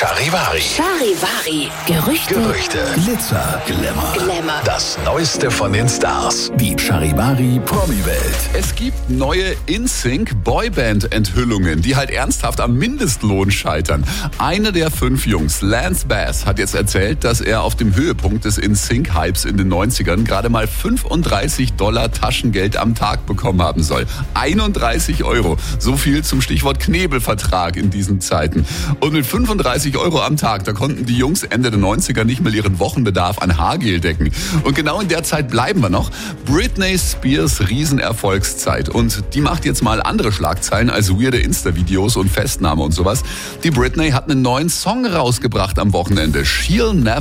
Charivari. Charivari. Gerüchte. Glitzer. Glamour. Das Neueste von den Stars. Die Charivari Promi-Welt. Es gibt neue InSync-Boyband-Enthüllungen, die halt ernsthaft am Mindestlohn scheitern. Eine der 5 Jungs, Lance Bass, hat jetzt erzählt, dass er auf dem Höhepunkt des InSync-Hypes in den 90ern gerade mal $35 Taschengeld am Tag bekommen haben soll. 31 €. So viel zum Stichwort Knebelvertrag in diesen Zeiten. Und mit 35 € am Tag, da konnten die Jungs Ende der 90er nicht mal ihren Wochenbedarf an Haargel decken. Und genau in der Zeit bleiben wir noch. Britney Spears Riesenerfolgszeit. Und die macht jetzt mal andere Schlagzeilen als weirde Insta-Videos und Festnahme und sowas. Die Britney hat einen neuen Song rausgebracht am Wochenende. She'll Never